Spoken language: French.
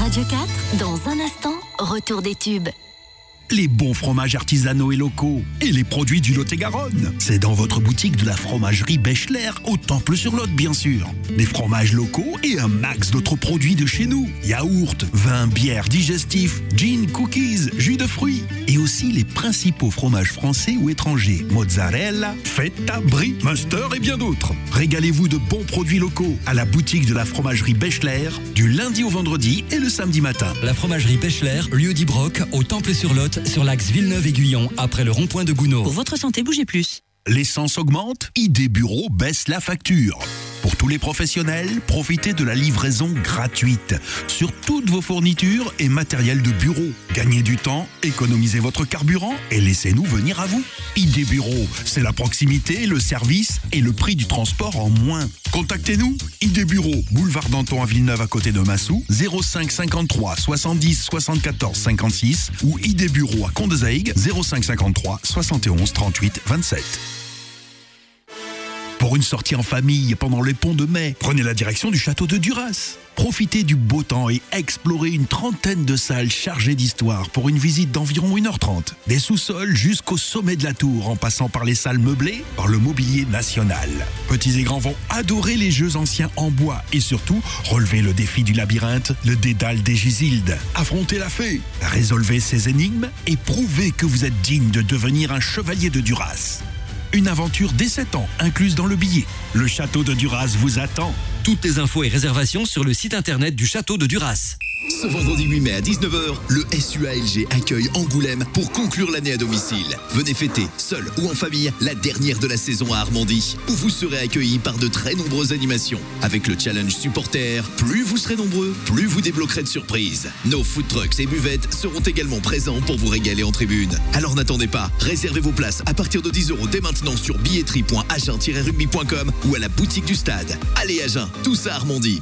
Radio 4, dans un instant, retour des tubes. Les bons fromages artisanaux et locaux et les produits du Lot-et-Garonne. C'est dans votre boutique de la fromagerie Bechler au Temple-sur-Lot, bien sûr. Des fromages locaux et un max d'autres produits de chez nous. Yaourts, vins, bières, digestifs, gin, cookies, jus de fruits. Et aussi les principaux fromages français ou étrangers. Mozzarella, feta, brie, Munster et bien d'autres. Régalez-vous de bons produits locaux à la boutique de la fromagerie Bechler du lundi au vendredi et le samedi matin. La fromagerie Bechler, lieu d'Ibroc, au Temple-sur-Lot, sur l'axe Villeneuve-Aiguillon, après le rond-point de Gounod. Pour votre santé, bougez plus. L'essence augmente, ID Bureau baisse la facture. Pour tous les professionnels, profitez de la livraison gratuite sur toutes vos fournitures et matériel de bureau. Gagnez du temps, économisez votre carburant et laissez-nous venir à vous. ID Bureau, c'est la proximité, le service et le prix du transport en moins. Contactez-nous, ID Bureau, boulevard Danton à Villeneuve à côté de Massou, 05 53 70 74 56 ou ID Bureau à Condesaigue, 05 53 71 38 27. Pour une sortie en famille pendant les ponts de mai, prenez la direction du château de Duras. Profitez du beau temps et explorez une trentaine de salles chargées d'histoire pour une visite d'environ 1h30. Des sous-sols jusqu'au sommet de la tour en passant par les salles meublées par le mobilier national. Petits et grands vont adorer les jeux anciens en bois et surtout relever le défi du labyrinthe, le dédale des Gisildes. Affrontez la fée, résolvez ces énigmes et prouvez que vous êtes digne de devenir un chevalier de Duras. Une aventure dès 7 ans, incluse dans le billet. Le château de Duras vous attend. Toutes les infos et réservations sur le site internet du château de Duras. Ce vendredi 8 mai à 19h, le SUALG accueille Angoulême pour conclure l'année à domicile. Venez fêter, seul ou en famille, la dernière de la saison à Armandie, où vous serez accueillis par de très nombreuses animations. Avec le challenge supporter, plus vous serez nombreux, plus vous débloquerez de surprises. Nos food trucks et buvettes seront également présents pour vous régaler en tribune. Alors n'attendez pas, réservez vos places à partir de 10 € dès maintenant sur billetterie.agen-rugby.com ou à la boutique du stade. Allez Agen, tous à Armandie.